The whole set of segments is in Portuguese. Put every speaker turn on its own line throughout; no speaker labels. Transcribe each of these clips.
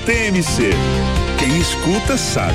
TMC. Quem escuta sabe.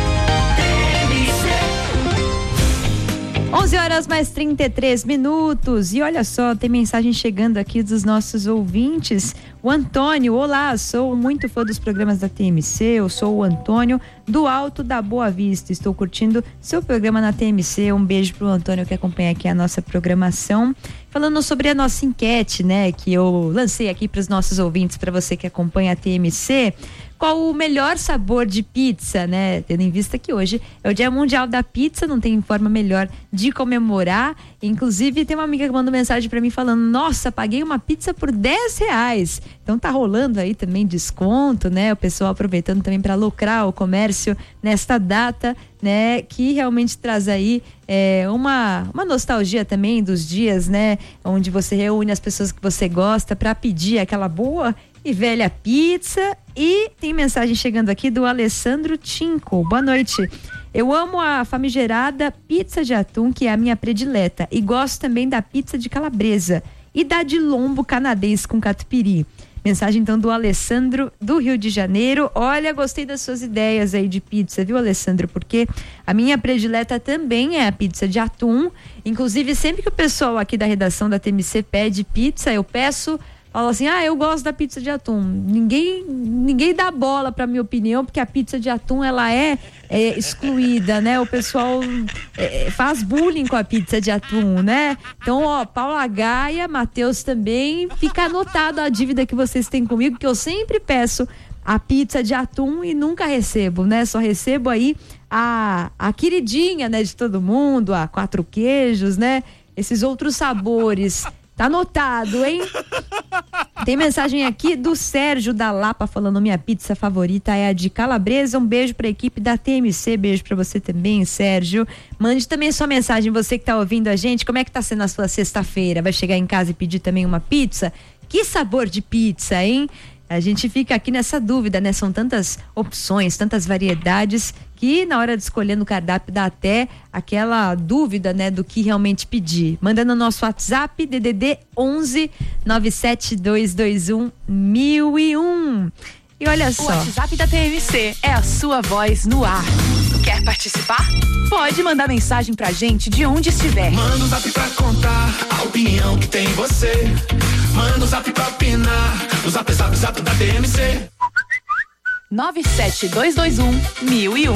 11h mais 33 minutos. E olha só, tem mensagem chegando aqui dos nossos ouvintes. O Antônio: olá, sou muito fã dos programas da TMC. Eu sou o Antônio do Alto da Boa Vista. Estou curtindo seu programa na TMC. Um beijo pro Antônio que acompanha aqui a nossa programação. Falando sobre a nossa enquete, né, que eu lancei aqui para os nossos ouvintes, para você que acompanha a TMC. Qual o melhor sabor de pizza, né? Tendo em vista que hoje é o Dia Mundial da Pizza, não tem forma melhor de comemorar. Inclusive, tem uma amiga que mandou mensagem pra mim falando: nossa, paguei uma pizza por R$10. Então tá rolando aí também desconto, né? O pessoal aproveitando também para lucrar o comércio nesta data, né? Que realmente traz aí uma nostalgia também dos dias, né? Onde você reúne as pessoas que você gosta para pedir aquela boa e velha pizza. E tem mensagem chegando aqui do Alessandro Tinco. Boa noite. Eu amo a famigerada pizza de atum, que é a minha predileta, e gosto também da pizza de calabresa e da de lombo canadense com catupiry. Mensagem então do Alessandro do Rio de Janeiro. Olha, gostei das suas ideias aí de pizza, viu, Alessandro? Porque a minha predileta também é a pizza de atum. Inclusive, sempre que o pessoal aqui da redação da TMC pede pizza, eu peço, fala assim: eu gosto da pizza de atum. Ninguém dá bola pra minha opinião, porque a pizza de atum, ela é excluída, né? O pessoal faz bullying com a pizza de atum, né? Então, Paula Gaia, Matheus também, fica anotado a dívida que vocês têm comigo, que eu sempre peço a pizza de atum e nunca recebo, né? Só recebo aí a queridinha, né, de todo mundo, a 4 queijos, né? Esses outros sabores. Tá anotado, hein? Tem mensagem aqui do Sérgio da Lapa falando: minha pizza favorita é a de calabresa. Um beijo pra equipe da TMC, beijo pra você também, Sérgio. Mande também sua mensagem, você que tá ouvindo a gente, como é que tá sendo a sua sexta-feira? Vai chegar em casa e pedir também uma pizza? Que sabor de pizza, hein? A gente fica aqui nessa dúvida, né? São tantas opções, tantas variedades, que na hora de escolher no cardápio dá até aquela dúvida, né, do que realmente pedir. Manda no nosso WhatsApp, DDD 11 97221 1001. E olha só.
O WhatsApp da TMC é a sua voz no ar. Quer participar? Pode mandar mensagem pra gente de onde estiver.
Manda um zap pra contar a opinião que tem você. Manda um zap pra opinar. O zap da TMC.
97221-1001.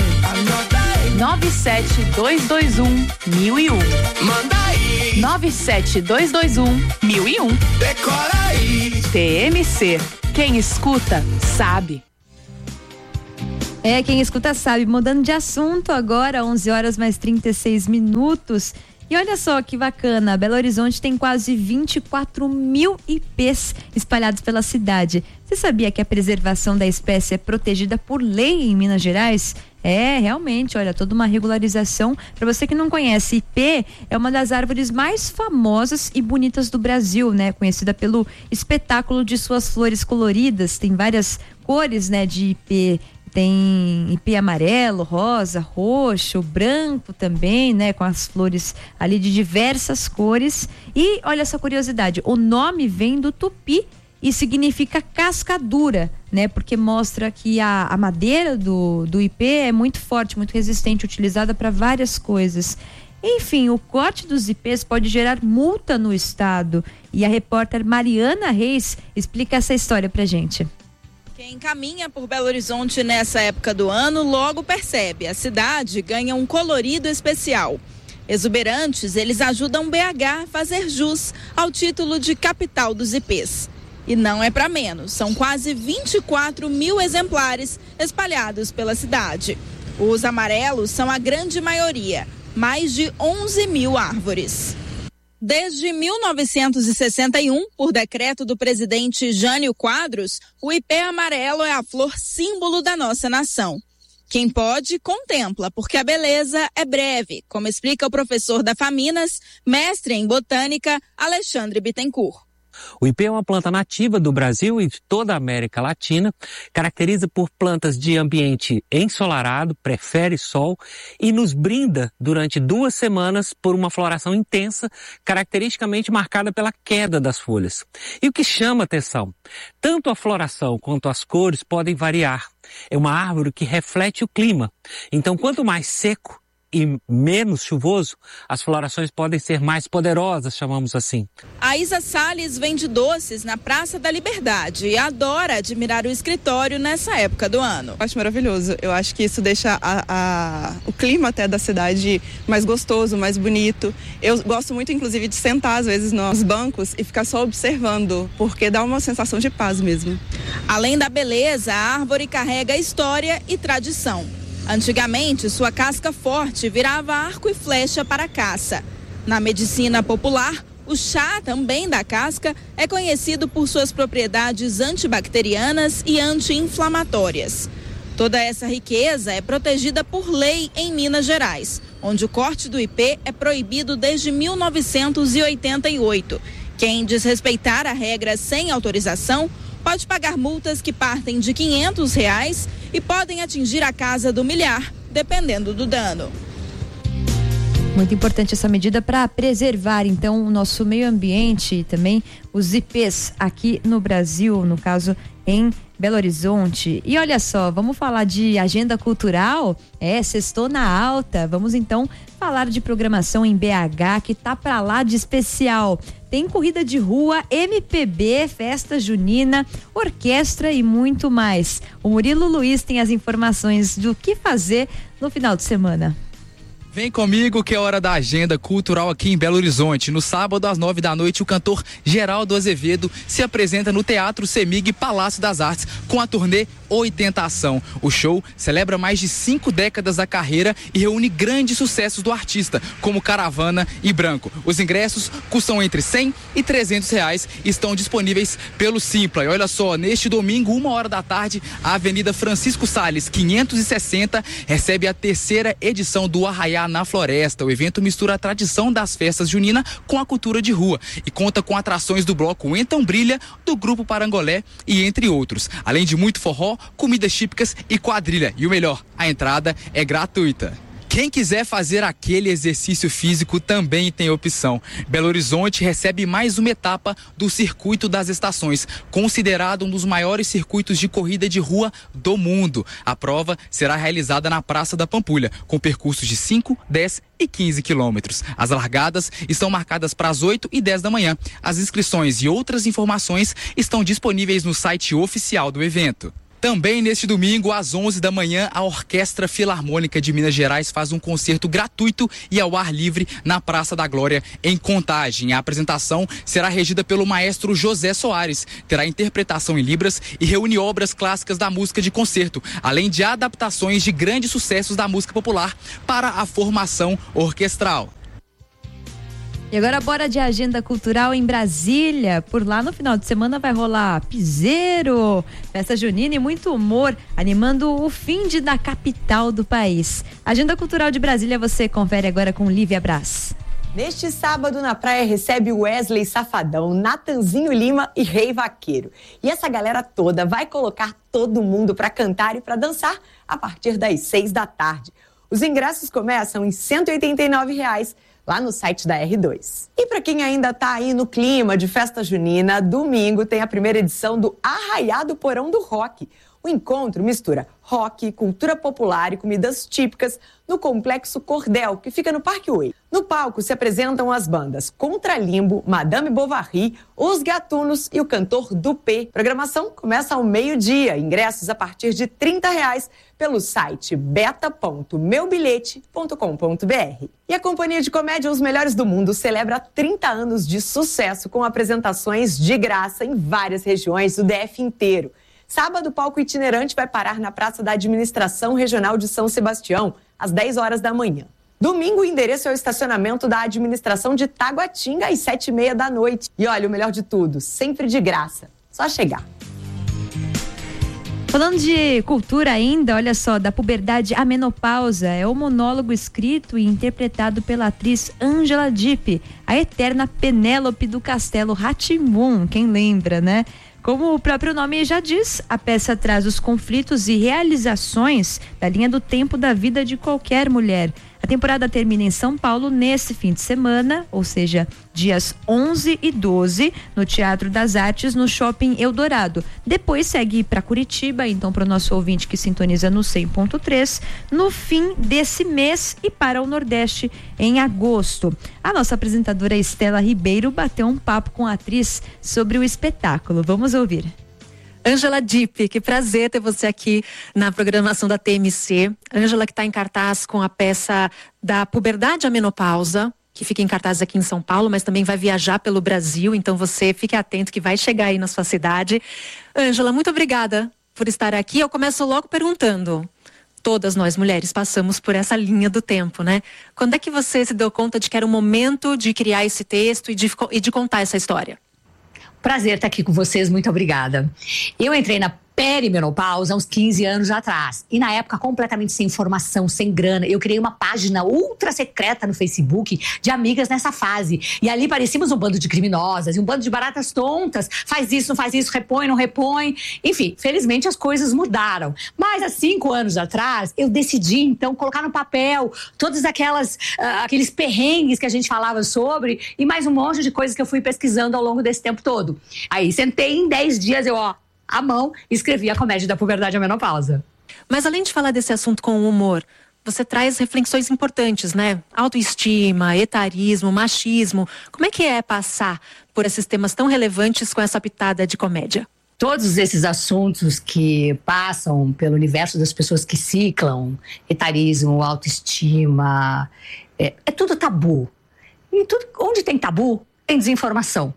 97221-1001.
Manda aí.
97221-1001.
Decora aí.
TMC. Quem escuta, sabe.
Quem escuta sabe. Mudando de assunto agora, 11h mais 36 minutos. E olha só que bacana, Belo Horizonte tem quase 24 mil ipês espalhados pela cidade. Você sabia que a preservação da espécie é protegida por lei em Minas Gerais? Realmente, olha, toda uma regularização. Para você que não conhece, ipê é uma das árvores mais famosas e bonitas do Brasil, né? Conhecida pelo espetáculo de suas flores coloridas. Tem várias cores, né, de ipê. Tem ipê amarelo, rosa, roxo, branco também, né? Com as flores ali de diversas cores. E olha essa curiosidade, o nome vem do tupi e significa casca dura, né? Porque mostra que a madeira do ipê é muito forte, muito resistente, utilizada para várias coisas. Enfim, o corte dos ipês pode gerar multa no estado. E a repórter Mariana Reis explica essa história pra gente.
Quem caminha por Belo Horizonte nessa época do ano logo percebe, a cidade ganha um colorido especial. Exuberantes, eles ajudam BH a fazer jus ao título de capital dos ipês. E não é para menos, são quase 24 mil exemplares espalhados pela cidade. Os amarelos são a grande maioria, mais de 11 mil árvores. Desde 1961, por decreto do presidente Jânio Quadros, o ipê amarelo é a flor símbolo da nossa nação. Quem pode, contempla, porque a beleza é breve, como explica o professor da Faminas, mestre em botânica, Alexandre Bittencourt.
O ipê é uma planta nativa do Brasil e de toda a América Latina, caracteriza por plantas de ambiente ensolarado, prefere sol e nos brinda durante 2 semanas por uma floração intensa, caracteristicamente marcada pela queda das folhas. E o que chama atenção? Tanto a floração quanto as cores podem variar. É uma árvore que reflete o clima. Então, quanto mais seco e menos chuvoso, as florações podem ser mais poderosas, chamamos assim.
A Isa Salles vende doces na Praça da Liberdade e adora admirar o escritório nessa época do ano.
Acho maravilhoso. Eu acho que isso deixa o clima até da cidade mais gostoso, mais bonito. Eu gosto muito, inclusive, de sentar às vezes nos bancos e ficar só observando, porque dá uma sensação de paz mesmo.
Além da beleza, a árvore carrega história e tradição. Antigamente, sua casca forte virava arco e flecha para a caça. Na medicina popular, o chá, também da casca, é conhecido por suas propriedades antibacterianas e anti-inflamatórias. Toda essa riqueza é protegida por lei em Minas Gerais, onde o corte do ipê é proibido desde 1988. Quem desrespeitar a regra sem autorização pode pagar multas que partem de R$500 e podem atingir a casa do milhar, dependendo do dano.
Muito importante essa medida para preservar, então, o nosso meio ambiente e também os ipês aqui no Brasil, no caso em Belo Horizonte. E olha só, vamos falar de agenda cultural? Sextou na alta. Vamos então falar de programação em BH, que tá pra lá de especial. Tem corrida de rua, MPB, festa junina, orquestra e muito mais. O Murilo Luiz tem as informações do que fazer no final de semana.
Vem comigo que é hora da agenda cultural aqui em Belo Horizonte. No sábado, às 9 da noite, o cantor Geraldo Azevedo se apresenta no Teatro Semig Palácio das Artes com a turnê 80 Ação. O show celebra mais de 5 décadas da carreira e reúne grandes sucessos do artista, como Caravana e Branco. Os ingressos custam entre R$100 e R$300 e estão disponíveis pelo Simpla. E olha só, neste domingo, 1h da tarde, a Avenida Francisco Salles, 560, recebe a 3ª edição do Arraiá na Floresta. O evento mistura a tradição das festas juninas com a cultura de rua e conta com atrações do bloco Então Brilha, do Grupo Parangolé e entre outros. Além de muito forró, comidas típicas e quadrilha. E o melhor, a entrada é gratuita. Quem quiser fazer aquele exercício físico também tem opção. Belo Horizonte recebe mais uma etapa do Circuito das Estações, considerado um dos maiores circuitos de corrida de rua do mundo. A prova será realizada na Praça da Pampulha, com percursos de 5, 10 e 15 quilômetros. As largadas estão marcadas para as 8 e 10 da manhã. As inscrições e outras informações estão disponíveis no site oficial do evento. Também neste domingo, às 11 da manhã, a Orquestra Filarmônica de Minas Gerais faz um concerto gratuito e ao ar livre na Praça da Glória, em Contagem. A apresentação será regida pelo maestro José Soares, terá interpretação em libras e reúne obras clássicas da música de concerto, além de adaptações de grandes sucessos da música popular para a formação orquestral.
E agora bora de agenda cultural em Brasília. Por lá no final de semana vai rolar piseiro, festa junina e muito humor, animando o fim da capital do país. Agenda cultural de Brasília você confere agora com Lívia Brás.
Neste sábado na praia recebe Wesley Safadão, Natanzinho Lima e Rei Vaqueiro. E essa galera toda vai colocar todo mundo para cantar e para dançar a partir das 6 da tarde. Os ingressos começam em R$ 189 lá no site da R2. E para quem ainda tá aí no clima de festa junina, domingo tem a primeira edição do Arraiá do Porão do Rock. O encontro mistura rock, cultura popular e comidas típicas no Complexo Cordel, que fica no Parque Way. No palco se apresentam as bandas Contralimbo, Madame Bovary, Os Gatunos e o cantor Dupê. Programação começa ao meio-dia. Ingressos a partir de R$ 30 pelo site beta.meubilhete.com.br. E a Companhia de Comédia Os Melhores do Mundo celebra 30 anos de sucesso com apresentações de graça em várias regiões do DF inteiro. Sábado, o palco itinerante vai parar na Praça da Administração Regional de São Sebastião, às 10 horas da manhã. Domingo, o endereço é o estacionamento da administração de Taguatinga, às 7h30 da noite. E olha, o melhor de tudo, sempre de graça. Só chegar.
Falando de cultura ainda, olha só, da puberdade à menopausa, é o monólogo escrito e interpretado pela atriz Angela Dipp, a eterna Penélope do Castelo Rá-Tim-Bum, quem lembra, né? Como o próprio nome já diz, a peça traz os conflitos e realizações da linha do tempo da vida de qualquer mulher. A temporada termina em São Paulo nesse fim de semana, ou seja, dias 11 e 12, no Teatro das Artes, no Shopping Eldorado. Depois segue para Curitiba, então para o nosso ouvinte que sintoniza no 100.3, no fim desse mês e para o Nordeste em agosto. A nossa apresentadora Estela Ribeiro bateu um papo com a atriz sobre o espetáculo. Vamos ouvir.
Angela Dipp, que prazer ter você aqui na programação da TMC. Angela, que está em cartaz com a peça da puberdade à menopausa, que fica em cartaz aqui em São Paulo, mas também vai viajar pelo Brasil, então você fique atento que vai chegar aí na sua cidade. Angela, muito obrigada por estar aqui. Eu começo logo perguntando, todas nós mulheres passamos por essa linha do tempo, né? Quando é que você se deu conta de que era o momento de criar esse texto e de contar essa história?
Prazer estar aqui com vocês, muito obrigada. Eu entrei na perimenopausa há uns 15 anos atrás. E na época, completamente sem informação, sem grana, eu criei uma página ultra secreta no Facebook de amigas nessa fase. E ali parecíamos um bando de criminosas e um bando de baratas tontas. Faz isso, não faz isso, repõe, não repõe. Enfim, felizmente as coisas mudaram. Mas há 5 anos atrás, eu decidi, então, colocar no papel todos aqueles perrengues que a gente falava sobre e mais um monte de coisas que eu fui pesquisando ao longo desse tempo todo. Aí, sentei em 10 dias, à mão, escrevi a comédia da puberdade à menopausa.
Mas além de falar desse assunto com humor, você traz reflexões importantes, né? Autoestima, etarismo, machismo. Como é que é passar por esses temas tão relevantes com essa pitada de comédia?
Todos esses assuntos que passam pelo universo das pessoas que ciclam, etarismo, autoestima, é tudo tabu. E onde tem tabu, tem desinformação.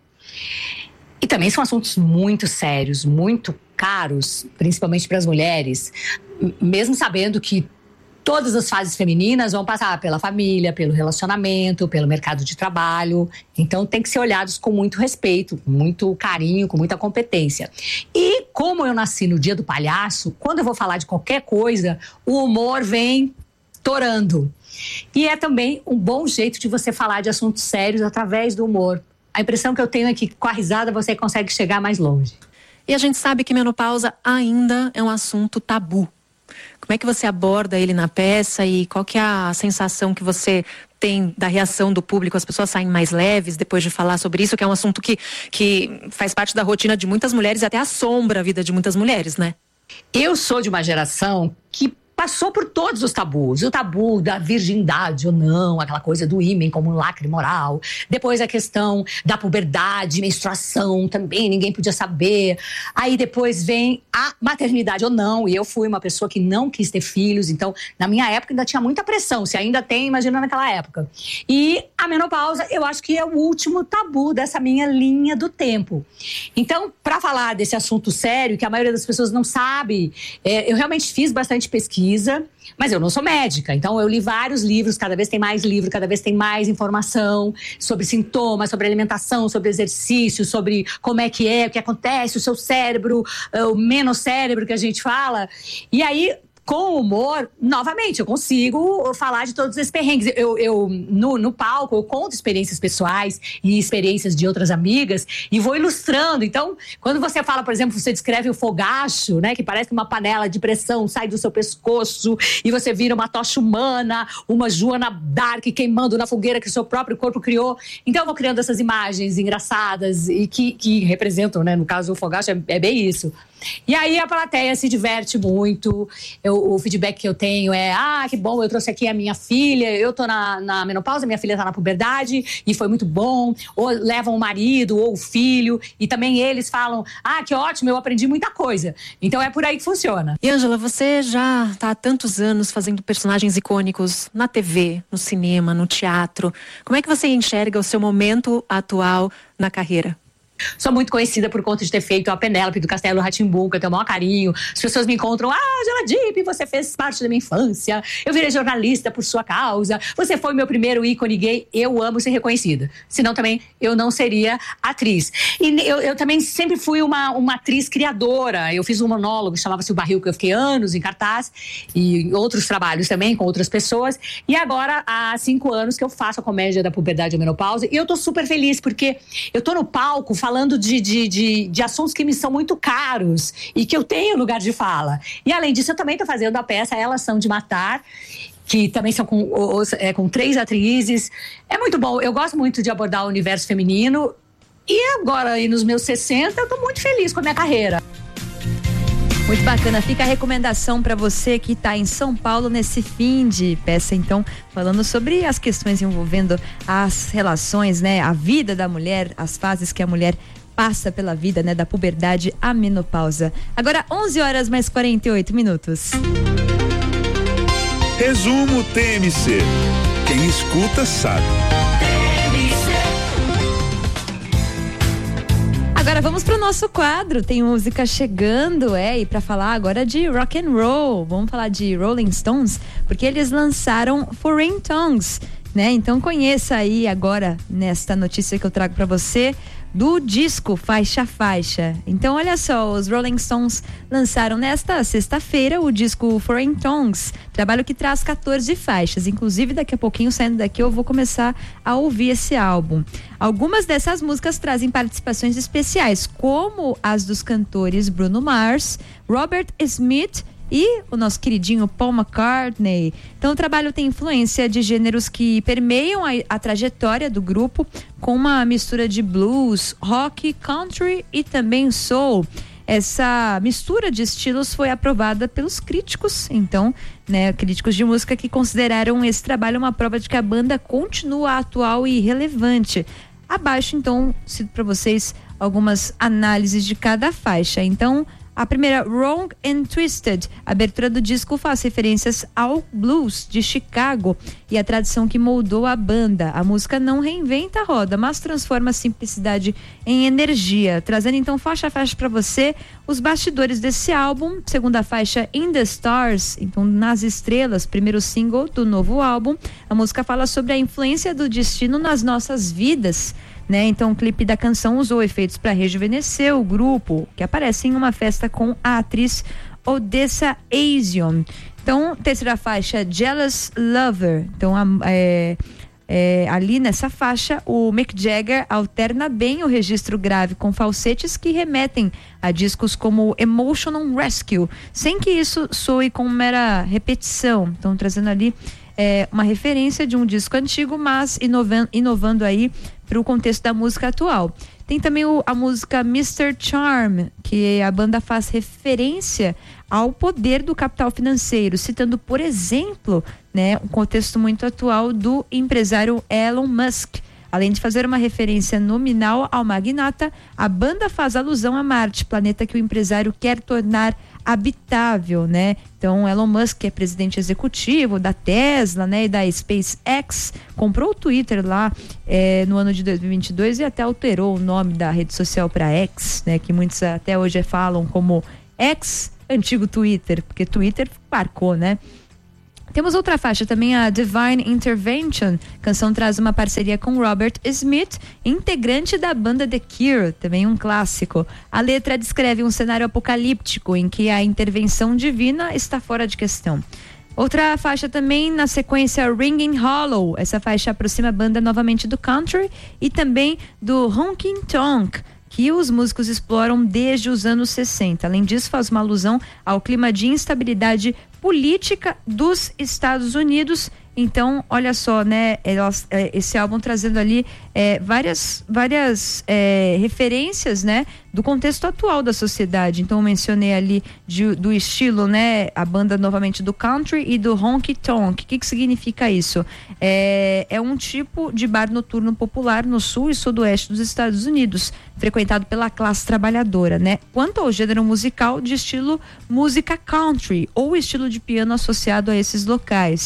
E também são assuntos muito sérios, muito caros, principalmente para as mulheres, mesmo sabendo que todas as fases femininas vão passar pela família, pelo relacionamento, pelo mercado de trabalho. Então tem que ser olhados com muito respeito, com muito carinho, com muita competência. E como eu nasci no Dia do Palhaço, quando eu vou falar de qualquer coisa, o humor vem torando. E é também um bom jeito de você falar de assuntos sérios através do humor. A impressão que eu tenho é que com a risada você consegue chegar mais longe.
E a gente sabe que menopausa ainda é um assunto tabu. Como é que você aborda ele na peça e qual que é a sensação que você tem da reação do público? As pessoas saem mais leves depois de falar sobre isso, que é um assunto que faz parte da rotina de muitas mulheres e até assombra a vida de muitas mulheres, né?
Eu sou de uma geração que passou por todos os tabus. O tabu da virgindade ou não, aquela coisa do ímen como um lacre moral. Depois a questão da puberdade, menstruação também, ninguém podia saber. Aí depois vem a maternidade ou não. E eu fui uma pessoa que não quis ter filhos. Então, na minha época ainda tinha muita pressão. Se ainda tem, imagina naquela época. E a menopausa, eu acho que é o último tabu dessa minha linha do tempo. Então, para falar desse assunto sério, que a maioria das pessoas não sabe, eu realmente fiz bastante pesquisa. Mas eu não sou médica, então eu li vários livros, cada vez tem mais livro, cada vez tem mais informação sobre sintomas, sobre alimentação, sobre exercício, sobre como é, o que acontece, o seu cérebro, o menocérebro que a gente fala. E aí, com humor, novamente, eu consigo falar de todos esses perrengues. No palco, eu conto experiências pessoais e experiências de outras amigas e vou ilustrando. Então, quando você fala, por exemplo, você descreve o fogacho, né, que parece uma panela de pressão, sai do seu pescoço e você vira uma tocha humana, uma Joana Dark queimando na fogueira que o seu próprio corpo criou. Então, eu vou criando essas imagens engraçadas e que representam, né, no caso, o fogacho é bem isso. E aí a plateia se diverte muito. O feedback que eu tenho é: que bom, eu trouxe aqui a minha filha, eu tô na menopausa, minha filha tá na puberdade e foi muito bom. Ou levam o marido ou o filho e também eles falam: que ótimo, eu aprendi muita coisa. Então é por aí que funciona.
E Angela, você já tá há tantos anos fazendo personagens icônicos na TV, no cinema, no teatro. Como é que você enxerga o seu momento atual na carreira?
Sou muito conhecida por conta de ter feito a Penélope do Castelo Rá-Tim-Bum, que eu tenho o maior carinho. As pessoas me encontram, Angela Dipp, você fez parte da minha infância. Eu virei jornalista por sua causa. Você foi meu primeiro ícone gay. Eu amo ser reconhecida. Senão também eu não seria atriz. E eu também sempre fui uma atriz criadora. Eu fiz um monólogo, chamava-se O Barril, que eu fiquei anos em cartaz. E outros trabalhos também com outras pessoas. E agora, há 5 anos que eu faço a comédia da puberdade e menopausa. E eu tô super feliz, porque eu tô no palco falando de assuntos que me são muito caros e que eu tenho lugar de fala. E além disso, eu também estou fazendo a peça Elas São de Matar, que também são com 3 atrizes. É muito bom, eu gosto muito de abordar o universo feminino. E agora, aí nos meus 60, eu estou muito feliz com a minha carreira.
Muito bacana, fica a recomendação para você que está em São Paulo nesse fim de peça, então, falando sobre as questões envolvendo as relações, né, a vida da mulher, as fases que a mulher passa pela vida, né, da puberdade à menopausa. Agora 11h mais 48 minutos.
Resumo TMC. Quem escuta sabe.
Agora vamos pro nosso quadro, tem música chegando, e para falar agora de rock and roll, vamos falar de Rolling Stones, porque eles lançaram Foreign Tongues, né? Então conheça aí agora, nesta notícia que eu trago para você, do disco Faixa a Faixa. Então olha só, os Rolling Stones lançaram nesta sexta-feira o disco Foreign Tongues, trabalho que traz 14 faixas, inclusive daqui a pouquinho, saindo daqui, eu vou começar a ouvir esse álbum. Algumas dessas músicas trazem participações especiais, como as dos cantores Bruno Mars, Robert Smith e o nosso queridinho Paul McCartney. Então o trabalho tem influência de gêneros que permeiam a trajetória do grupo, com uma mistura de blues, rock, country e também soul. Essa mistura de estilos foi aprovada pelos críticos, então, né, críticos de música que consideraram esse trabalho uma prova de que a banda continua atual e relevante. Abaixo, então, cito para vocês algumas análises de cada faixa. Então, a primeira, Wrong and Twisted, a abertura do disco faz referências ao blues de Chicago e a tradição que moldou a banda. A música não reinventa a roda, mas transforma a simplicidade em energia, trazendo então faixa a faixa para você os bastidores desse álbum. Segunda faixa, In the Stars, então nas estrelas, primeiro single do novo álbum. A música fala sobre a influência do destino nas nossas vidas, né? Então o clipe da canção usou efeitos para rejuvenescer o grupo, que aparece em uma festa com a atriz Odessa Asian. Então, terceira faixa, Jealous Lover. Então, ali nessa faixa, o Mick Jagger alterna bem o registro grave com falsetes que remetem a discos como Emotional Rescue, sem que isso soe como mera repetição. Então, trazendo ali uma referência de um disco antigo, mas inovando aí para o contexto da música atual. Tem também a música Mr. Charm, que a banda faz referência ao poder do capital financeiro, citando, por exemplo, né, um contexto muito atual do empresário Elon Musk. Além de fazer uma referência nominal ao magnata, a banda faz alusão a Marte, planeta que o empresário quer tornar habitável, né? Então, Elon Musk, que é presidente executivo da Tesla, né, e da SpaceX, comprou o Twitter lá no ano de 2022 e até alterou o nome da rede social para X, né, que muitos até hoje falam como X, antigo Twitter, porque Twitter marcou, né? Temos outra faixa também, a Divine Intervention. A canção traz uma parceria com Robert Smith, integrante da banda The Cure, também um clássico. A letra descreve um cenário apocalíptico em que a intervenção divina está fora de questão. Outra faixa também na sequência, Ringing Hollow. Essa faixa aproxima a banda novamente do country e também do honky tonk, que os músicos exploram desde os anos 60. Além disso, faz uma alusão ao clima de instabilidade política dos Estados Unidos. Então, olha só, né, esse álbum trazendo ali várias referências, né, do contexto atual da sociedade. Então, eu mencionei ali do estilo, né, a banda novamente do country e do honky tonk. O que significa isso? É um tipo de bar noturno popular no sul e sudoeste dos Estados Unidos, frequentado pela classe trabalhadora, né? Quanto ao gênero musical, de estilo música country ou estilo de piano associado a esses locais.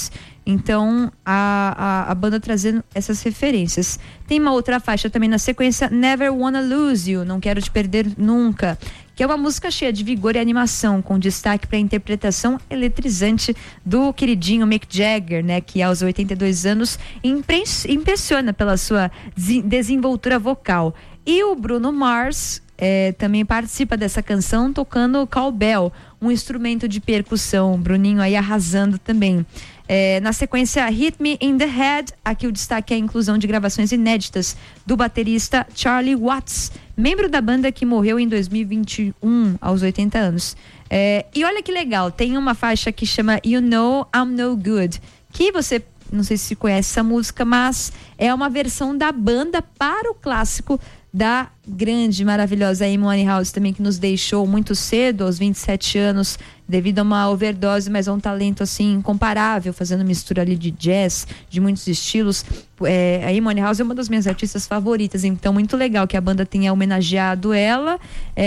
Então a banda trazendo essas referências. Tem uma outra faixa também na sequência, Never Wanna Lose You, Não Quero Te Perder Nunca, que é uma música cheia de vigor e animação, com destaque para a interpretação eletrizante do queridinho Mick Jagger, né, que aos 82 anos impressiona pela sua desenvoltura vocal. E o Bruno Mars também participa dessa canção tocando cowbell, um instrumento de percussão. Bruninho aí arrasando também. Na sequência, Hit Me in the Head, aqui o destaque é a inclusão de gravações inéditas do baterista Charlie Watts, membro da banda que morreu em 2021, aos 80 anos. E olha que legal, tem uma faixa que chama You Know I'm No Good, que você, não sei se conhece essa música, mas é uma versão da banda para o clássico da grande, maravilhosa Amy Winehouse, também, que nos deixou muito cedo, aos 27 anos, devido a uma overdose, mas a um talento assim incomparável, fazendo mistura ali de jazz, de muitos estilos. A Amy Winehouse é uma das minhas artistas favoritas, então muito legal que a banda tenha homenageado ela.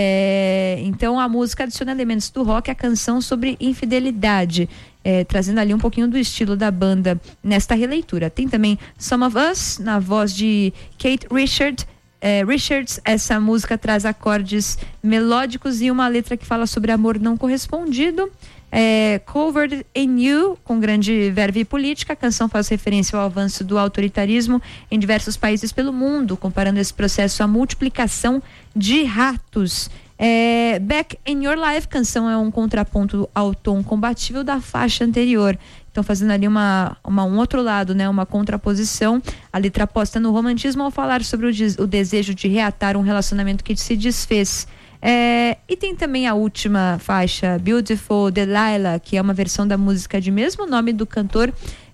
Então a música adiciona elementos do rock, a canção sobre infidelidade, trazendo ali um pouquinho do estilo da banda nesta releitura. Tem também Some of Us, na voz de Kate Richards. Essa música traz acordes melódicos e uma letra que fala sobre amor não correspondido. Covered in You, com grande verve política. A canção faz referência ao avanço do autoritarismo em diversos países pelo mundo, comparando esse processo à multiplicação de ratos. Back in Your Life, canção é um contraponto ao tom combatível da faixa anterior. Então fazendo ali um outro lado, né? Uma contraposição. A letra aposta no romantismo ao falar sobre o desejo de reatar um relacionamento que se desfez. E tem também a última faixa, Beautiful Delilah, que é uma versão da música de mesmo nome do cantor,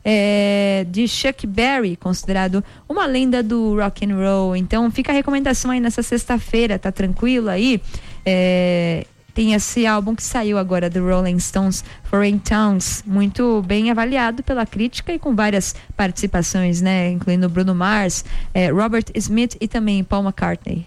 de Chuck Berry, considerado uma lenda do rock and roll. Então fica a recomendação aí nessa sexta-feira, tá tranquilo aí? Tem esse álbum que saiu agora do Rolling Stones, Foreign Towns, muito bem avaliado pela crítica e com várias participações, né, incluindo Bruno Mars, Robert Smith e também Paul McCartney.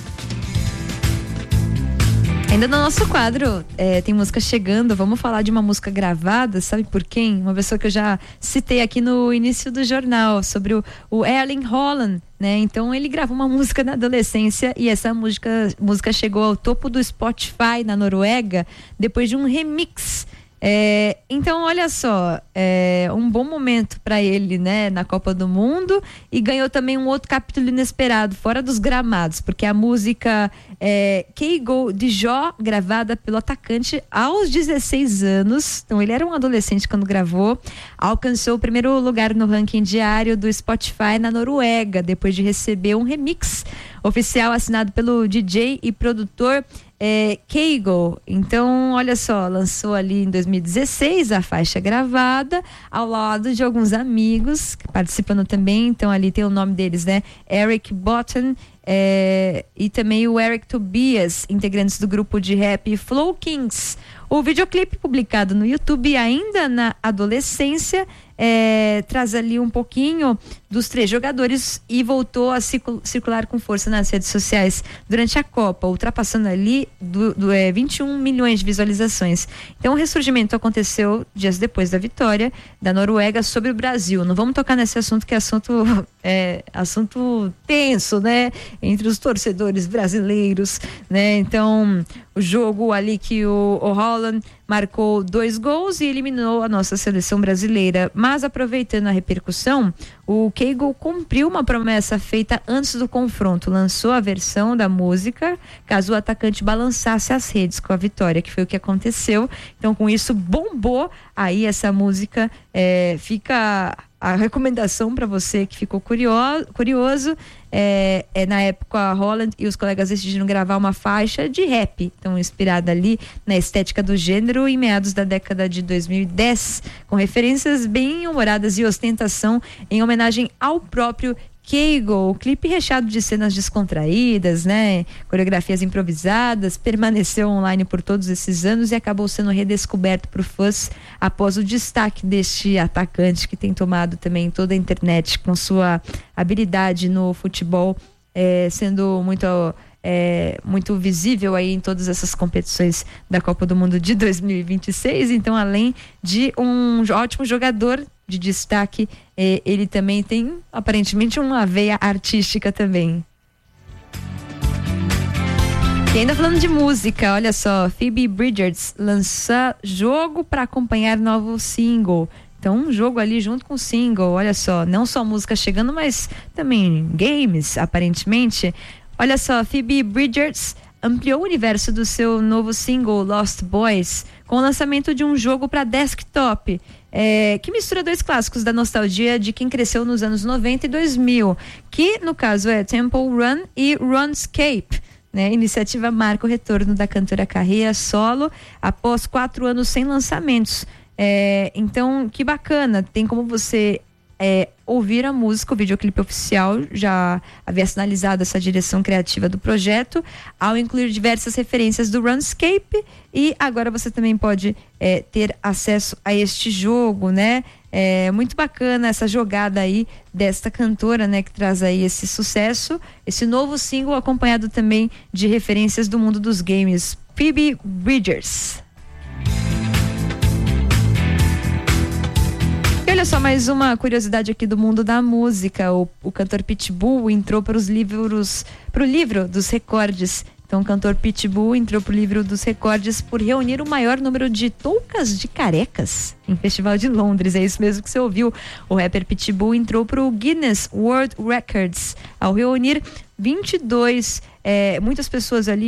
Ainda no nosso quadro, tem música chegando. Vamos falar de uma música gravada, sabe por quem? Uma pessoa que eu já citei aqui no início do jornal, sobre o Erling Haaland, né? Então ele gravou uma música na adolescência e essa música chegou ao topo do Spotify na Noruega depois de um remix. Então olha só, um bom momento para ele, né, na Copa do Mundo, e ganhou também um outro capítulo inesperado, fora dos gramados, porque a música Keigo de Jó, gravada pelo atacante aos 16 anos, então ele era um adolescente quando gravou, alcançou o primeiro lugar no ranking diário do Spotify na Noruega, depois de receber um remix oficial assinado pelo DJ e produtor Keigo. Então olha só, lançou ali em 2016 a faixa gravada ao lado de alguns amigos participando também. Então ali tem o nome deles, né, Eric Botten e também o Eric Tobias, integrantes do grupo de rap Flow Kings. O videoclipe, publicado no YouTube ainda na adolescência, traz ali um pouquinho dos três jogadores e voltou a circular com força nas redes sociais durante a Copa, ultrapassando ali 21 milhões de visualizações. Então o ressurgimento aconteceu dias depois da vitória da Noruega sobre o Brasil. Não vamos tocar nesse assunto, que é assunto tenso, né, entre os torcedores brasileiros, né? Então o jogo ali que o Haaland marcou 2 gols e eliminou a nossa seleção brasileira. Mas aproveitando a repercussão, o Keigo cumpriu uma promessa feita antes do confronto. Lançou a versão da música caso o atacante balançasse as redes com a vitória, que foi o que aconteceu. Então com isso bombou aí essa música. Fica a recomendação para você que ficou curioso. Na época a Haaland e os colegas decidiram gravar uma faixa de rap, então inspirada ali na estética do gênero em meados da década de 2010, com referências bem humoradas e ostentação em homenagem ao próprio Keigo. O clipe, recheado de cenas descontraídas, né, coreografias improvisadas, permaneceu online por todos esses anos e acabou sendo redescoberto por fãs após o destaque deste atacante, que tem tomado também toda a internet com sua habilidade no futebol, sendo muito visível aí em todas essas competições da Copa do Mundo de 2026. Então, além de um ótimo jogador, de destaque. Ele também tem, aparentemente, uma veia artística também. E ainda falando de música, olha só, Phoebe Bridgers lança jogo para acompanhar novo single. Então, um jogo ali junto com o single, olha só, não só música chegando, mas também games, aparentemente. Olha só, Phoebe Bridgers ampliou o universo do seu novo single Lost Boys com o lançamento de um jogo para desktop, que mistura dois clássicos da nostalgia de quem cresceu nos anos 90 e 2000, que no caso é Temple Run e RuneScape. A iniciativa marca o retorno da cantora à carreira solo após 4 anos sem lançamentos. Então, que bacana, tem como você ouvir a música, o videoclipe oficial já havia sinalizado essa direção criativa do projeto, ao incluir diversas referências do RuneScape, e agora você também pode ter acesso a este jogo, né? Muito bacana essa jogada aí desta cantora, né, que traz aí esse sucesso, esse novo single acompanhado também de referências do mundo dos games. Phoebe Bridgers. E olha só, mais uma curiosidade aqui do mundo da música. O cantor Pitbull entrou para o livro dos recordes. Então, o cantor Pitbull entrou para o livro dos recordes por reunir o maior número de toucas de carecas em Festival de Londres. É isso mesmo que você ouviu. O rapper Pitbull entrou para o Guinness World Records ao reunir 22, muitas pessoas ali,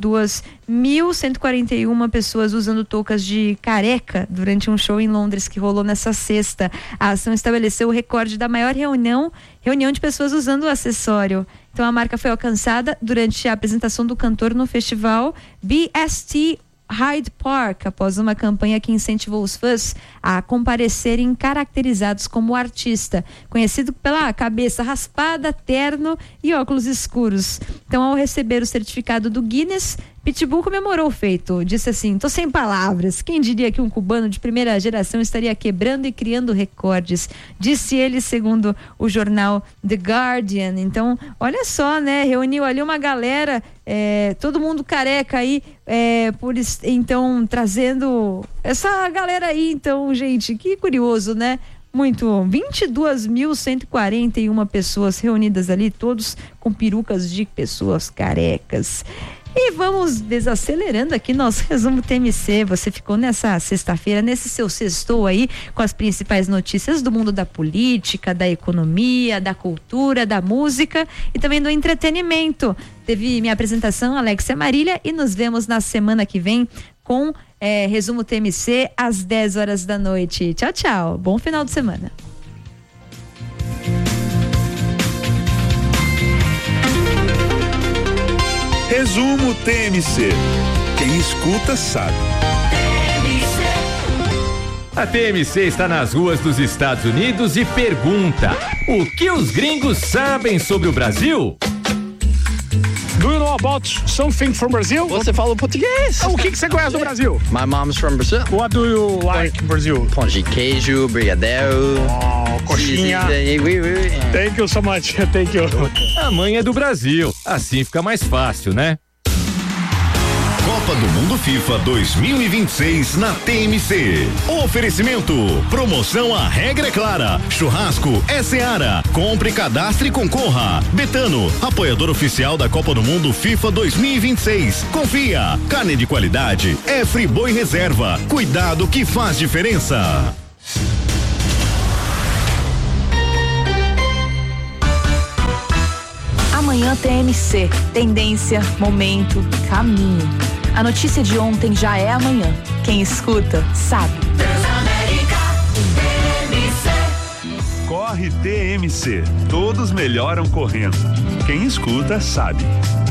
22.141 pessoas usando toucas de careca durante um show em Londres que rolou nessa sexta. A ação estabeleceu o recorde da maior reunião de pessoas usando o acessório. Então a marca foi alcançada durante a apresentação do cantor no festival BST Hyde Park, após uma campanha que incentivou os fãs a comparecerem caracterizados como artista, conhecido pela cabeça raspada, terno e óculos escuros. Então, ao receber o certificado do Guinness, Pitbull comemorou o feito, disse assim: "Tô sem palavras, quem diria que um cubano de primeira geração estaria quebrando e criando recordes", disse ele, segundo o jornal The Guardian. Então, olha só, né, reuniu ali uma galera, todo mundo careca aí, então trazendo essa galera aí. Então, gente, que curioso, né? Muito, 22.141 pessoas reunidas ali, todos com perucas de pessoas carecas. E vamos desacelerando aqui nosso resumo TMC. Você ficou nessa sexta-feira, nesse seu sextou aí, com as principais notícias do mundo da política, da economia, da cultura, da música e também do entretenimento. Teve minha apresentação, Alexia Marília, e nos vemos na semana que vem com resumo TMC às 10 horas da noite. Tchau, tchau. Bom final de semana.
Resumo TMC. Quem escuta sabe.
A TMC está nas ruas dos Estados Unidos e pergunta: o que os gringos sabem sobre o Brasil?
Do you know about something from Brazil?
Você fala português.
O que você conhece do Brasil?
My mom's from Brazil.
What do you like in Brazil?
Pão de queijo, brigadeiro.
Coxinha. Thank you so much. Thank you.
A mãe é do Brasil. Assim fica mais fácil, né?
Copa do Mundo FIFA 2026 na TMC. Oferecimento, promoção A Regra é Clara, churrasco é Seara, compre, cadastre e concorra. Betano, apoiador oficial da Copa do Mundo FIFA 2026. Confia, carne de qualidade é Friboi Reserva, cuidado que faz diferença.
Amanhã TMC, tendência, momento, caminho. A notícia de ontem já é amanhã. Quem escuta, sabe.
Corre TMC. Todos melhoram correndo. Quem escuta, sabe.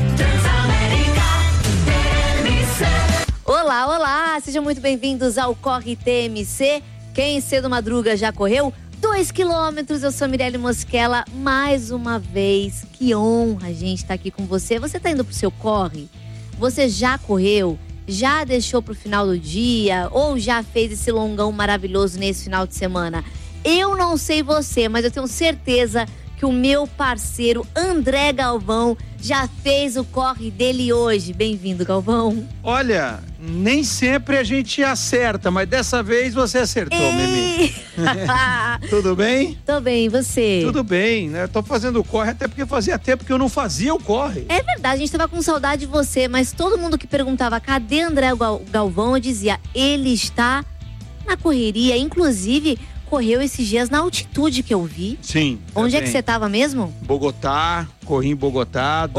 Olá, olá. Sejam muito bem-vindos ao Corre TMC. Quem cedo madruga já correu 2 quilômetros. Eu sou Mirelle Mosquela, mais uma vez. Que honra a gente estar aqui com você. Você está indo pro seu corre? Você já correu? Já deixou pro final do dia? Ou já fez esse longão maravilhoso nesse final de semana? Eu não sei você, mas eu tenho certeza que o meu parceiro André Galvão já fez o corre dele hoje. Bem-vindo, Galvão.
Olha, nem sempre a gente acerta, mas dessa vez você acertou, Mimi. Tudo bem?
Tô bem, e você?
Tudo bem, né? Tô fazendo o corre até porque fazia tempo que eu não fazia o corre.
É verdade, a gente tava com saudade de você, mas todo mundo que perguntava cadê André Galvão, eu dizia, ele está na correria, inclusive correu esses dias na altitude que eu vi.
Sim.
Onde é que você tava mesmo?
Bogotá, corri em Bogotá,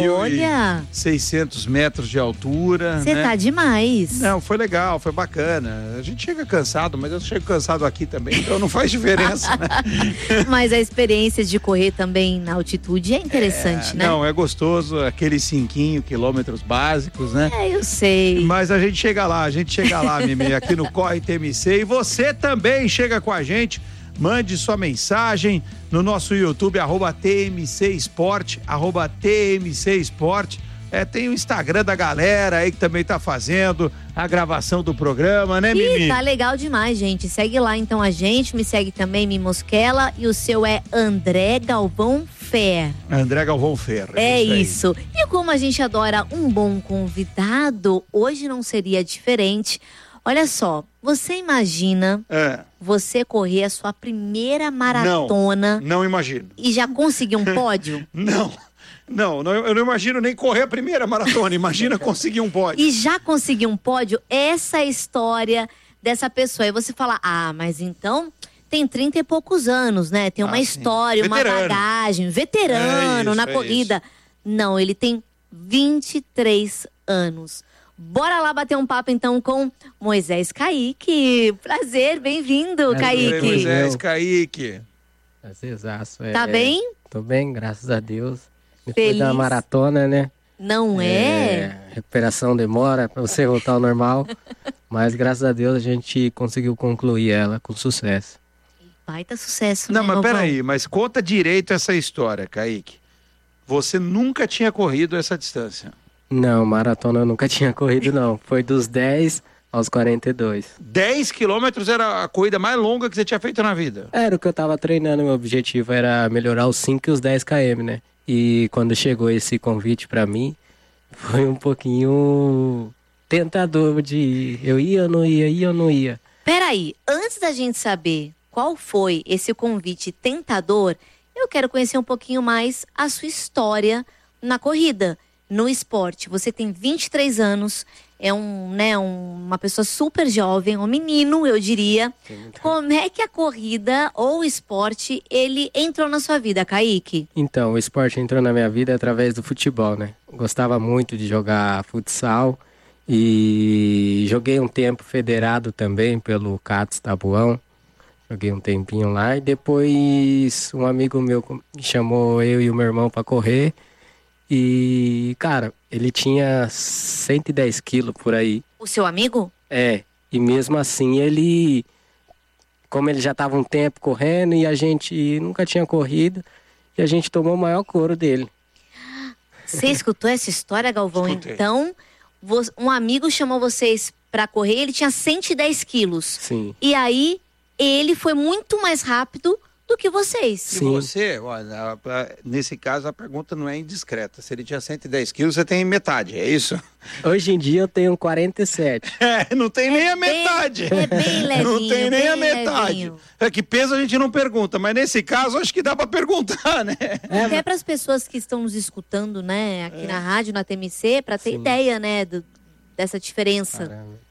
2.600 metros de altura.
Você tá demais.
Não, foi legal, foi bacana. A gente chega cansado, mas eu chego cansado aqui também, então não faz diferença, né?
Mas a experiência de correr também na altitude é interessante, né?
Não, é gostoso, aqueles 5 quilômetros básicos, né?
Eu sei.
Mas a gente chega lá, Mimi, aqui no Corre TMC. E você também chega com a gente. Mande sua mensagem no nosso YouTube, @TMC Esporte, @TMC Esporte. Tem o Instagram da galera aí que também tá fazendo a gravação do programa, né, Mimi?
Tá legal demais, gente. Segue lá então a gente, me segue também, Mimi Mosquela, e o seu é André Galvão Fer.
André Galvão Fer.
É isso. E como a gente adora um bom convidado, hoje não seria diferente. Olha só, você imagina você correr a sua primeira maratona?
Não imagino.
E já conseguir um pódio?
Não, eu não imagino nem correr a primeira maratona, imagina conseguir um pódio.
E já conseguir um pódio, essa é a história dessa pessoa. E você fala, mas então tem 30 e poucos anos, né? Tem uma história, uma bagagem, veterano na corrida. Não, ele tem 23 anos. Bora lá bater um papo então com Moisés Kaique. Prazer, bem-vindo, Kaique.
Moisés Kaique.
Prazerzaço.
Tá bem?
Tô bem, graças a Deus.
Feliz.
Depois da maratona, né?
Não é?
Recuperação demora pra você voltar ao normal. Mas graças a Deus a gente conseguiu concluir ela com sucesso.
Baita sucesso,
Não,
né,
mas
Galvão?
peraí, mas conta direito essa história, Kaique. Você nunca tinha corrido essa distância?
Não, maratona eu nunca tinha corrido, não. Foi dos 10 aos 42.
10 quilômetros era a corrida mais longa que você tinha feito na vida?
Era o que eu tava treinando, meu objetivo era melhorar os 5 e os 10 km, né? E quando chegou esse convite pra mim, foi um pouquinho tentador de ir. Eu ia ou não ia.
Peraí, antes da gente saber qual foi esse convite tentador, eu quero conhecer um pouquinho mais a sua história na corrida. No esporte, você tem 23 anos, é uma pessoa super jovem, um menino, eu diria. Como é que a corrida ou o esporte, ele entrou na sua vida, Kaique?
Então, o esporte entrou na minha vida através do futebol, né? Gostava muito de jogar futsal e joguei um tempo federado também pelo CATS Tabuão. Joguei um tempinho lá e depois um amigo meu chamou eu e o meu irmão para correr. E, cara, ele tinha 110 quilos por aí.
O seu amigo?
É, e mesmo assim ele, como ele já estava um tempo correndo e a gente nunca tinha corrido, e a gente tomou o maior couro dele.
Você escutou essa história, Galvão?
Escutei.
Então, um amigo chamou vocês pra correr, ele tinha 110 quilos.
Sim.
E aí, ele foi muito mais rápido do que vocês.
E você, olha, nesse caso a pergunta não é indiscreta. Se ele tinha 110 quilos, você tem metade, é isso?
Hoje em dia eu tenho 47.
Não tem nem a metade.
É bem levinho.
Não tem nem a
bem
metade.
levinho.
É que peso a gente não pergunta, mas nesse caso acho que dá pra perguntar, né?
Até para as pessoas que estão nos escutando, né, aqui na rádio, na TMC, para ter ideia, né, dessa diferença.
Caramba.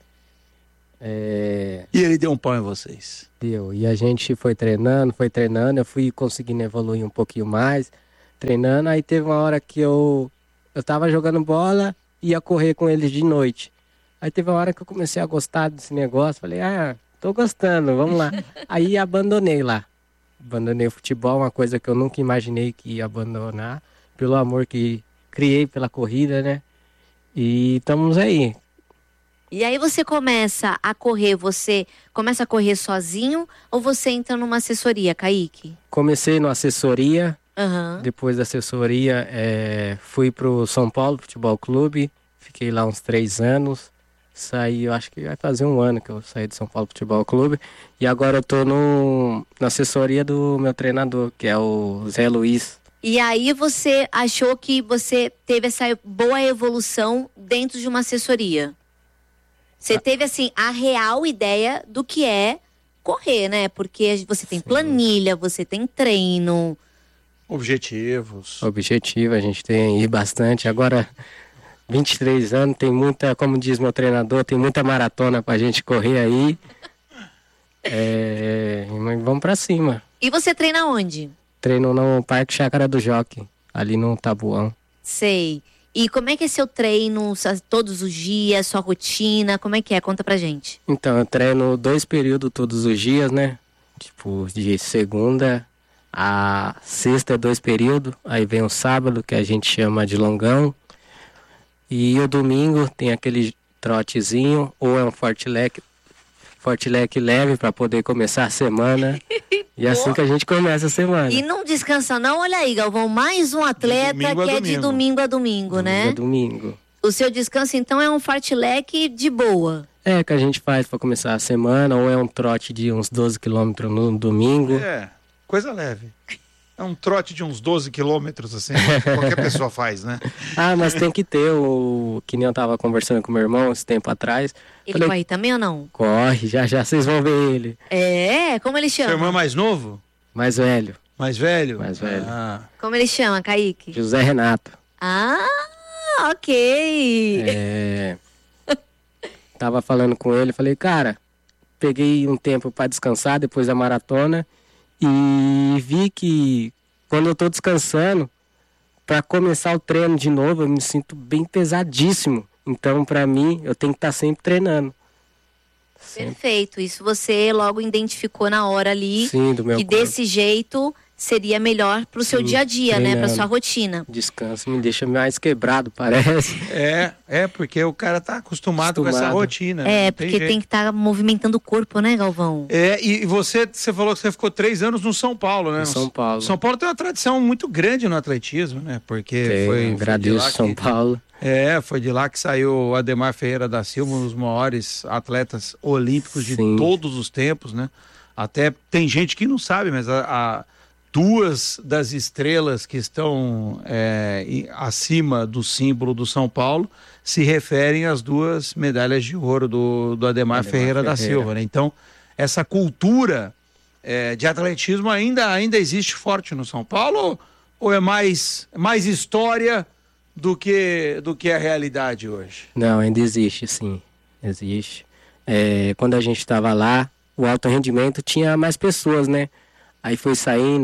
E ele deu um pau em vocês?
Deu, e a gente foi treinando, eu fui conseguindo evoluir um pouquinho mais, treinando, aí teve uma hora que eu tava jogando bola e ia correr com eles de noite. Aí teve uma hora que eu comecei a gostar desse negócio, falei, tô gostando, vamos lá. Aí abandonei lá, abandonei o futebol, uma coisa que eu nunca imaginei que ia abandonar, pelo amor que criei pela corrida, né? E estamos aí.
E aí você começa a correr sozinho ou você entra numa assessoria, Kaique?
Comecei na assessoria,
Uhum.
Depois da assessoria fui pro São Paulo Futebol Clube, fiquei lá uns 3 anos, Saí, eu acho que vai fazer 1 ano que eu saí do São Paulo Futebol Clube. E agora eu tô na assessoria do meu treinador, que é o Zé Luiz.
E aí você achou que você teve essa boa evolução dentro de uma assessoria? Você teve, assim, a real ideia do que é correr, né? Porque você tem planilha, você tem treino.
Objetivos.
Objetivo, a gente tem aí bastante. Agora, 23 anos, tem muita, como diz meu treinador, tem muita maratona pra gente correr aí. Mas vamos pra cima.
E você treina onde?
Treino no Parque Chácara do Jockey, ali no Tabuão.
Sei. E como é que é seu treino, todos os dias, sua rotina, como é que é? Conta pra gente.
Então, eu treino 2 períodos todos os dias, né? Tipo, de segunda a sexta é 2 períodos, aí vem o sábado, que a gente chama de longão. E o domingo tem aquele trotezinho, ou é um fortilec leve para poder começar a semana. E é assim que a gente começa a semana.
E não descansa não, olha aí, Galvão, mais um atleta que é de domingo a domingo, né?
Domingo.
O seu descanso, então, é um fartlek de boa.
É, que a gente faz para começar a semana, ou é um trote de uns 12 quilômetros no domingo.
É, coisa leve. É um trote de uns 12 quilômetros, assim, qualquer pessoa faz, né?
Ah, mas tem que ter que nem eu tava conversando com meu irmão esse tempo atrás.
Ele corre também ou não?
Corre, já vocês vão ver ele.
É, como ele chama?
Seu irmão é mais novo?
Mais velho.
Mais velho?
Mais velho.
Ah.
Como ele chama, Kaique?
José Renato.
Ah, ok.
Tava falando com ele, falei, cara, peguei um tempo para descansar depois da maratona. E vi que quando eu tô descansando, para começar o treino de novo, eu me sinto bem pesadíssimo. Então, para mim, eu tenho que estar sempre treinando.
Perfeito. Isso você logo identificou na hora ali.
Sim, do meu
que
corpo.
desse jeito seria melhor pro seu dia a dia, né? Pra sua rotina.
Descanso me deixa mais quebrado, parece.
Porque o cara tá acostumado com essa rotina.
Porque tem que estar movimentando o corpo, né, Galvão?
E você falou que você ficou 3 anos no São Paulo, né?
São Paulo.
São Paulo tem uma tradição muito grande no atletismo, né? Porque
agradeço São Paulo.
Foi de lá que saiu o Ademar Ferreira da Silva, um dos maiores atletas olímpicos de todos os tempos, né? Até tem gente que não sabe, mas 2 das estrelas que estão acima do símbolo do São Paulo se referem às 2 medalhas de ouro do Ademar Ferreira da Silva, né? Então, essa cultura de atletismo ainda existe forte no São Paulo ou é mais história do que a realidade hoje?
Não, ainda existe, sim. Existe. Quando a gente estava lá, o alto rendimento tinha mais pessoas, né? Aí foi saindo,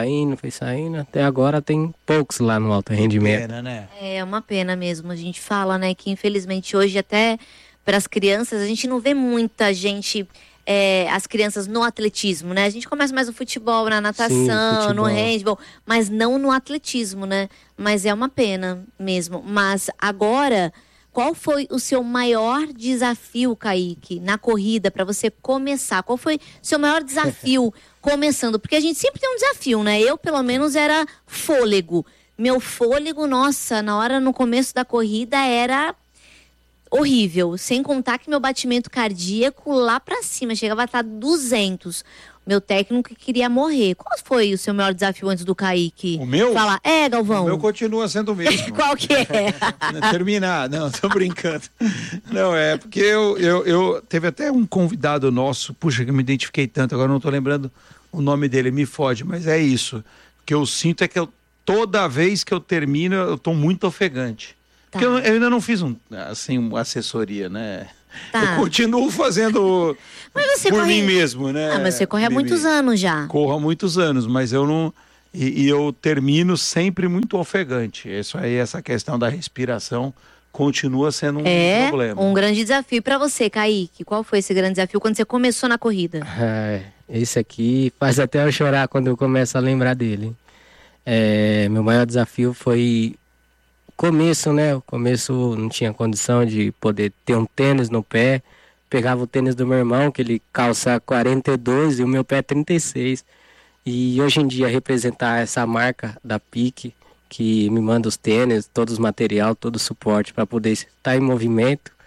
até agora tem poucos lá no alto rendimento.
Pena, né?
É uma pena mesmo. A gente fala, né, que infelizmente hoje até para as crianças, a gente não vê muita gente, as crianças no atletismo, né? A gente começa mais no futebol, na natação, no handball, mas não no atletismo, né? Mas é uma pena mesmo. Mas agora, qual foi o seu maior desafio, Kaique, na corrida para você começar? Qual foi o seu maior desafio começando? Porque a gente sempre tem um desafio, né? Eu, pelo menos, era fôlego. Meu fôlego, nossa, no começo da corrida era horrível. Sem contar que meu batimento cardíaco lá pra cima, chegava a estar 200. Meu técnico queria morrer. Qual foi o seu maior desafio antes do Kaique?
O meu?
Fala, Galvão.
O meu continua sendo o mesmo.
Qual que é?
Terminar. Não, tô brincando. Não, porque eu teve até um convidado nosso, puxa, que eu me identifiquei tanto, agora não tô lembrando o nome dele, me fode, mas é isso. O que eu sinto é que toda vez que eu termino, eu tô muito ofegante. Tá. Porque eu ainda não fiz uma assessoria, né? Tá. Eu continuo fazendo por mim mesmo, né?
Mas você corre há muitos anos já.
Corro há muitos anos, mas eu não... E eu termino sempre muito ofegante. Isso aí, essa questão da respiração continua sendo um problema.
Um grande desafio para você, Kaique. Qual foi esse grande desafio quando você começou na corrida?
Esse aqui faz até eu chorar quando eu começo a lembrar dele. Meu maior desafio foi começo, né? O começo não tinha condição de poder ter um tênis no pé. Pegava o tênis do meu irmão, que ele calça 42 e o meu pé 36. E hoje em dia representar essa marca da Pique, que me manda os tênis, todo o material, todo o suporte para poder estar em movimento,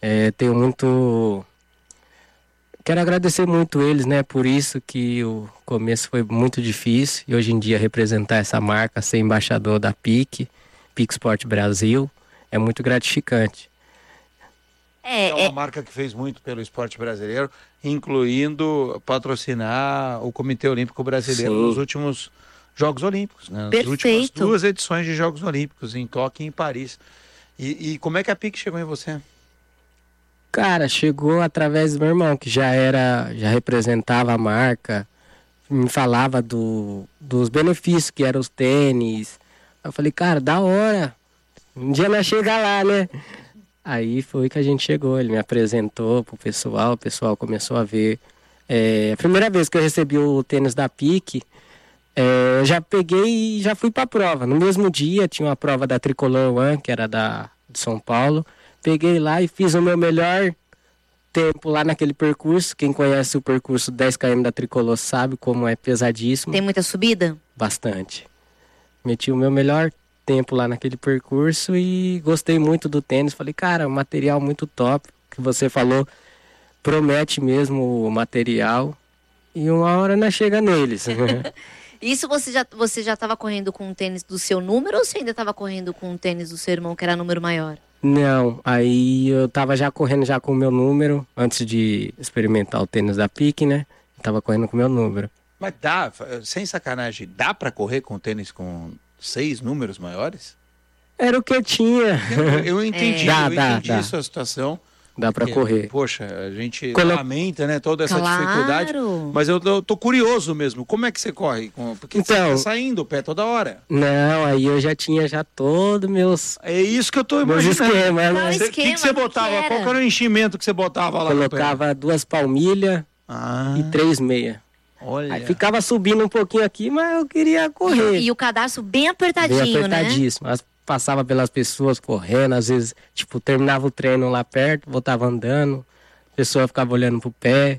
Tenho muito... Quero agradecer muito eles, né? Por isso que o começo foi muito difícil. E hoje em dia representar essa marca, ser embaixador da PIC Sport Brasil, é muito gratificante.
É uma marca que fez muito pelo esporte brasileiro, incluindo patrocinar o Comitê Olímpico Brasileiro nos últimos Jogos Olímpicos, né? Nas últimas 2 edições de Jogos Olímpicos, em Tóquio e em Paris. E como é que a PIC chegou em você?
Cara, chegou através do meu irmão, que já representava a marca, me falava dos benefícios que eram os tênis. Eu falei, cara, da hora, um dia nós chegar lá, né? Aí foi que a gente chegou, ele me apresentou pro pessoal, o pessoal começou a ver. A primeira vez que eu recebi o tênis da PIC, eu já peguei e já fui pra prova. No mesmo dia tinha uma prova da Tricolor One, que era de São Paulo. Peguei lá e fiz o meu melhor tempo lá naquele percurso. Quem conhece o percurso 10 km da Tricolor sabe como é pesadíssimo.
Tem muita subida?
Bastante. Meti o meu melhor tempo lá naquele percurso e gostei muito do tênis. Falei, cara, material muito top, que você falou, promete mesmo o material e uma hora nós chega neles.
Isso você já estava correndo com um tênis do seu número ou você ainda estava correndo com um tênis do seu irmão que era número maior?
Não, aí eu tava já correndo já com o meu número, antes de experimentar o tênis da PIC, né? Eu tava correndo com o meu número.
Mas dá, sem sacanagem, dá pra correr com tênis com 6 números maiores?
Era o que eu tinha.
Eu entendi,
Dá.
a sua situação.
Dá pra correr.
Poxa, a gente lamenta, né, toda essa dificuldade. Mas eu tô curioso mesmo. Como é que você corre? Porque você tá saindo o pé toda hora.
Não, aí eu já tinha todo meus...
É isso que eu tô imaginando.
Esquema, né?
O que você botava? Qual que era o enchimento que você botava lá no pé?
Colocava 2 palmilhas e 3 meias.
Olha.
Aí ficava subindo um pouquinho aqui, mas eu queria correr.
E o cadarço bem apertadinho, né?
Apertadíssimo. Passava pelas pessoas correndo, às vezes, tipo, terminava o treino lá perto, voltava andando, a pessoa ficava olhando pro pé.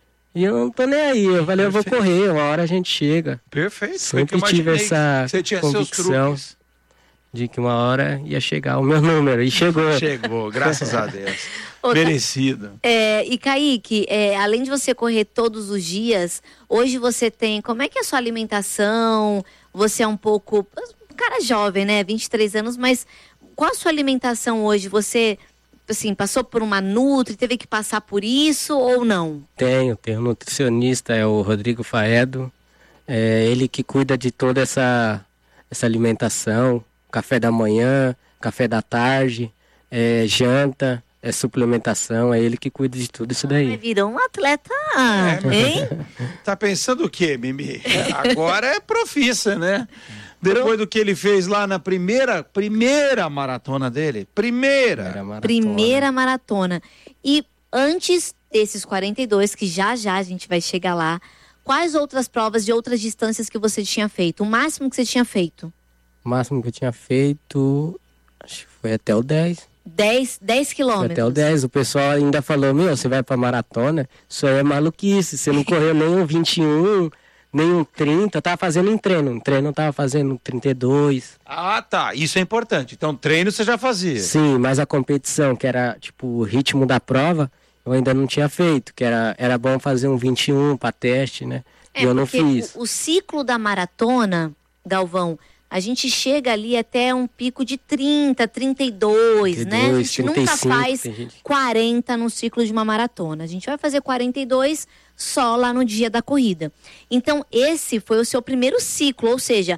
E eu não tô nem aí, eu falei, eu vou correr, uma hora a gente chega.
Perfeito.
Sempre tive essa convicção de que uma hora ia chegar o meu número, e chegou.
Chegou, graças a Deus. Merecido.
E Kaique, além de você correr todos os dias, hoje você tem, como é que é a sua alimentação? Você é um pouco... cara jovem, né? 23 anos, mas qual a sua alimentação hoje? Você, assim, passou por uma nutri, teve que passar por isso ou não?
Tenho um nutricionista, é o Rodrigo Faedo. É ele que cuida de toda essa alimentação, café da manhã, café da tarde, janta, suplementação, é ele que cuida de tudo isso daí.
Virou um atleta, hein?
Tá pensando o quê, Mimi? Agora é profissa, né? Depois do que ele fez lá na primeira maratona dele.
Primeira maratona. E antes desses 42, que já a gente vai chegar lá, quais outras provas de outras distâncias que você tinha feito? O máximo que você tinha feito?
O máximo que eu tinha feito, acho que foi até o 10.
10 quilômetros.
Até o 10. O pessoal ainda falou, você vai pra maratona? Isso aí é maluquice. Você não correu nem um 21, nem um 30. Eu tava fazendo em treino. No treino eu tava fazendo 32.
Ah, tá. Isso é importante. Então, treino você já fazia.
Sim, mas a competição, que era, tipo, o ritmo da prova, eu ainda não tinha feito. Que era bom fazer um 21 pra teste, né? E eu não fiz.
O ciclo da maratona, Galvão, a gente chega ali até um pico de 30, 32, né? A gente 35, nunca faz 40 no ciclo de uma maratona. A gente vai fazer 42 só lá no dia da corrida. Então, esse foi o seu primeiro ciclo, ou seja,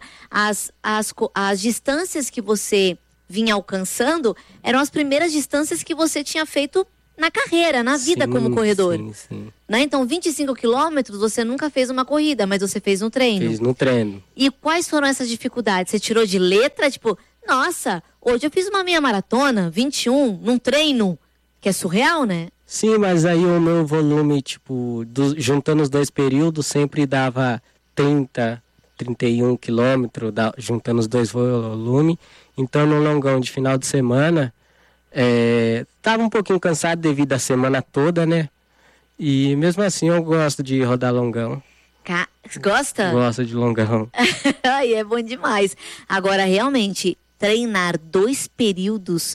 as distâncias que você vinha alcançando eram as primeiras distâncias que você tinha feito na carreira, na vida como corredor.
Sim.
Né? Então, 25 quilômetros, você nunca fez uma corrida, mas você fez no treino.
Fiz no treino.
E quais foram essas dificuldades? Você tirou de letra, tipo, nossa, hoje eu fiz uma meia maratona, 21, num treino, que é surreal, né?
Sim, mas aí o meu volume, tipo, juntando os 2 períodos, sempre dava 30, 31 quilômetros, juntando os 2 volumes. Então, no longão de final de semana, tava um pouquinho cansado devido à semana toda, né? E mesmo assim eu gosto de rodar longão.
Gosta?
Gosto de longão.
Ai, é bom demais. Agora, realmente, treinar 2 períodos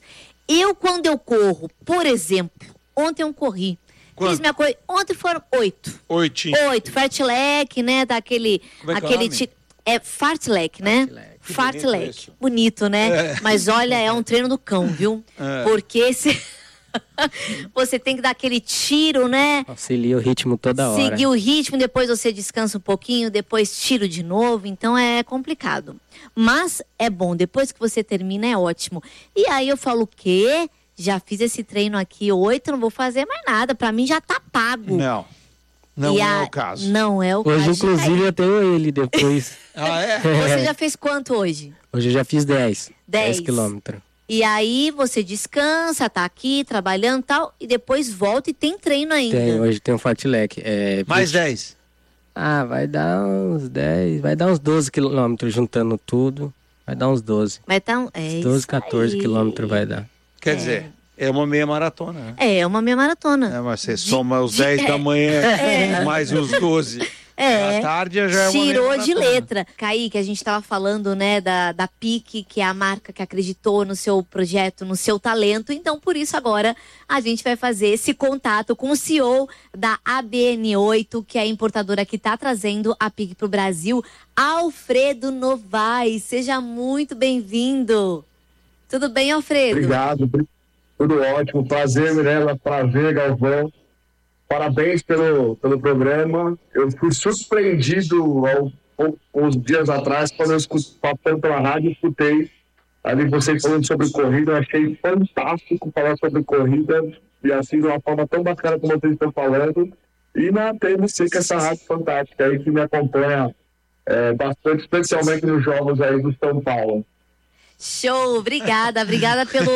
Eu, quando eu corro, por exemplo, ontem eu corri.
Quanto?
Fiz minha coisa. Ontem foram 8.
8.
Fartlek, né? Daquele.
Como é que
aquele
é o nome?
É fartlek, né? Fartlek. Bonito, né? Mas olha, é um treino do cão, viu? Porque você tem que dar aquele tiro, né?
Auxilia o ritmo toda hora.
Seguir o ritmo, depois você descansa um pouquinho, depois tiro de novo, então é complicado. Mas é bom, depois que você termina é ótimo. E aí eu falo o quê? Já fiz esse treino aqui 8, não vou fazer mais nada, pra mim já tá pago.
Não é o caso.
Não é o caso.
Hoje, inclusive, eu tenho ele depois.
Você já fez quanto hoje?
Hoje eu já fiz 10.
10
10 quilômetros.
E aí você descansa, tá aqui trabalhando e tal, e depois volta e tem treino ainda.
Hoje tem um fartlek.
Mais 10?
Ah, vai dar uns 10, vai dar uns 12 quilômetros juntando tudo. Vai dar uns 12.
Vai dar
12, 14 quilômetros vai dar.
Quer dizer, é uma meia maratona, né?
É uma meia maratona.
Mas você soma os 10 da manhã mais os 12. À tarde já é uma
tirou de letra. Kaique, a gente tava falando, né, da PIC, que é a marca que acreditou no seu projeto, no seu talento. Então, por isso, agora, a gente vai fazer esse contato com o CEO da ABN8, que é a importadora que tá trazendo a PIC pro Brasil, Alfredo Novaes. Seja muito bem-vindo. Tudo bem, Alfredo?
Obrigado. Tudo ótimo. Prazer, Mirella. Prazer, Galvão. Parabéns pelo programa. Eu fui surpreendido uns dias atrás, quando eu passando pela rádio, escutei ali vocês falando sobre corrida. Eu achei fantástico falar sobre corrida, e assim, de uma forma tão bacana como vocês estão falando. E na TMC, que é essa rádio fantástica aí, que me acompanha bastante, especialmente nos jogos aí do São Paulo.
Show, obrigada pelo...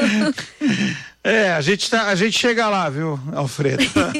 A gente chega lá, viu, Alfredo?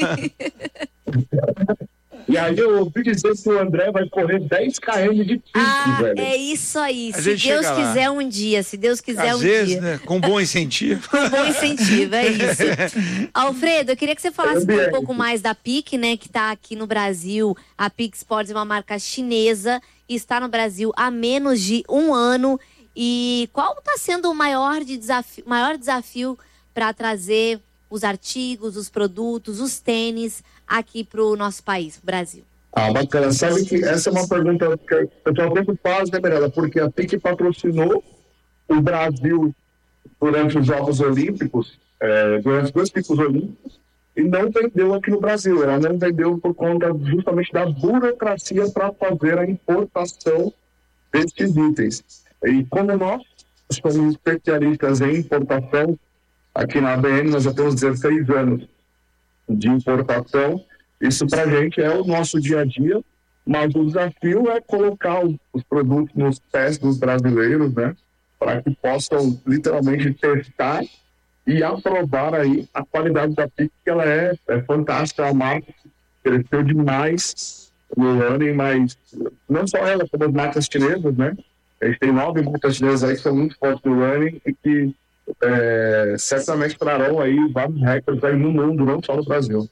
E aí eu ouvi dizer que o André vai correr 10 km de pique, velho.
É isso aí, se Deus quiser um dia, se Deus quiser
Às vezes, né, com bom incentivo.
Com bom incentivo, é isso. Alfredo, eu queria que você falasse um pouco mais da PIC, né, que tá aqui no Brasil. A PIC Sports é uma marca chinesa e está no Brasil há menos de 1 ano. E qual está sendo o maior desafio para trazer os artigos, os produtos, os tênis aqui para o nosso país, o Brasil?
Bacana. Sabe que essa é uma pergunta que o pessoal sempre faz, né, Mirella? Porque a PIC patrocinou o Brasil durante os Jogos Olímpicos, durante os 2 picos olímpicos, e não vendeu aqui no Brasil. Ela não vendeu por conta justamente da burocracia para fazer a importação desses itens. E como nós somos especialistas em importação, aqui na ABN nós já temos 16 anos de importação. Isso para a gente é o nosso dia a dia, mas o desafio é colocar os produtos nos pés dos brasileiros, né? Para que possam literalmente testar e aprovar aí a qualidade da PIC, que ela é fantástica. A marca cresceu demais no ano, mas não só ela, como as marcas chinesas, né? A gente tem 9 marcas chinesas aí que são muito fortes no running e que certamente trarão aí vários recordes aí no mundo, não só no Brasil.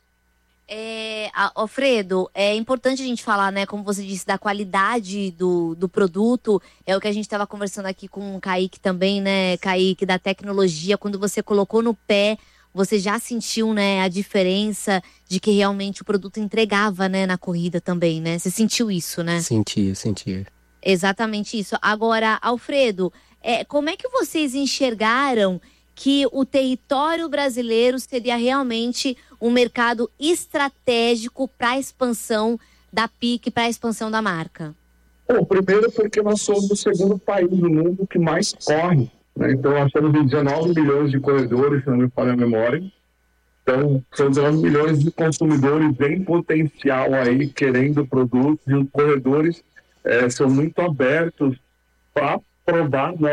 Alfredo, é importante a gente falar, né, como você disse, da qualidade do produto. É o que a gente estava conversando aqui com o Kaique também, né, Kaique, da tecnologia. Quando você colocou no pé, você já sentiu, né, a diferença de que realmente o produto entregava, né, na corrida também, né? Você sentiu isso, né?
Senti.
Exatamente isso. Agora, Alfredo, como é que vocês enxergaram que o território brasileiro seria realmente um mercado estratégico para a expansão da PIC, para a expansão da marca?
Bom, primeiro porque nós somos o segundo país do mundo que mais corre, né? Então nós temos 19 milhões de corredores, se não me falha a memória. Então são 19 milhões de consumidores em potencial aí, querendo produtos, e os corredores são muito abertos para provar